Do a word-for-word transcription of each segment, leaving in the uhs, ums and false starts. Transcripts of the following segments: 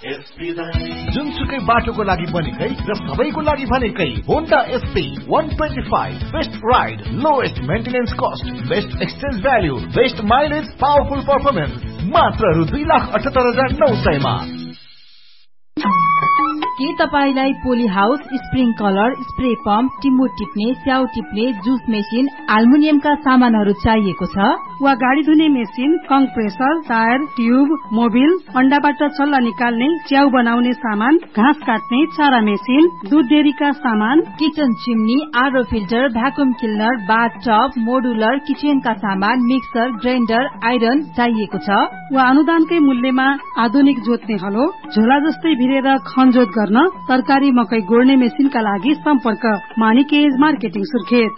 जुनसुकै बाटोको लागि बनेकै र सबैको लागि भनेकै Honda SP one twenty-five best ride, lowest maintenance cost, best exchange value, best mileage, powerful performance, मात्र रु दुई लाख अठहत्तर हजार नौ सयमा। के तपाईलाई पोली हाउस, स्प्रिङकलर, स्प्रे पम्प, टिम्बु टिप्ने, स्याउ टिप्ने, जुस मेसिन, एल्युमिनियमका सामानहरू चाहिएको छ वा गाडी धुने machine, compressor, tyre, tube, Mobil, अन्डाबाट छल्ला निकाल्ने, च्याउ बनाउने सामान, घाँस काट्ने, चारा मेसिन, दूध डेरीका सामान, kitchen chimney, RO filter, vacuum cleaner, बाथ टब, मोडुलर किचनका सामान, मिक्सर, ग्राइन्डर, आइरन चाहिएको छ वा अनुदानकै मूल्यमा आधुनिक जोत्ने हलो, झोला जस्तै भिरेर खनजोत गर्न, तरकारी मकै गोड्ने मेसिनका लागि सम्पर्क मानिकेज मार्केटिङ सुर्खेत।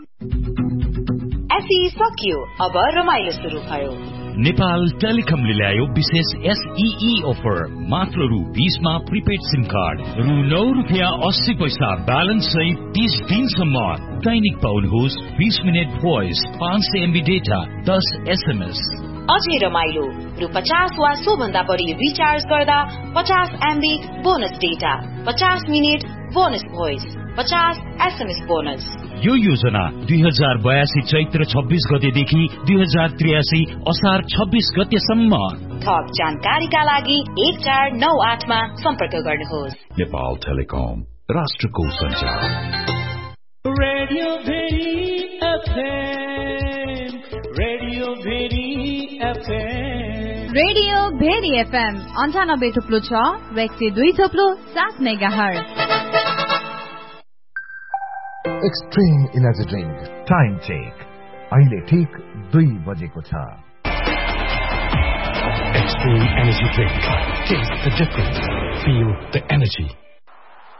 एसई सकियो, अब रमाइलो सुरु भयो। नेपाल टेलिकमले ल्यायो विशेष एसईई अफर, मात्र रु बीसमा प्रिपेड सिम कार्ड, रु नौ रुपियाँ अस्सी पैसा ब्यालेन्स सहित तीस दिनसम्म। दैनिक पाउनुहोस् बीस मिनट भोइस, पाँच सय एमबी डेटा, दस एसएमएस। अझै रमाइलो, रु पचास वा सो भन्दा बढी रिचार्ज गर्दा पचास एमबी बोनस डेटा, पचास मिनट बोनस भोइस, पचास एसएमएस बोनस। यो योजना दुई हजार बयासी चैत्र छब्बीस गतेदेखि दुई हजार त्रियासी असार छब्बीस गतेसम्म। थप जानकारीका लागि एक चार नौ आठमा सम्पर्क गर्नुहोस्। नेपाल टेलिकम, राष्ट्रको सञ्चार। Radio very FM, radio very FM, radio very FM अन्ठानब्बे थुप्लो छ र एक सय दुई थुप्लो सात megahertz. Extreme energy drink time check, अहिले ठिक दुई बजेको छ। Extreme energy drink. Taste the difference. Feel the energy.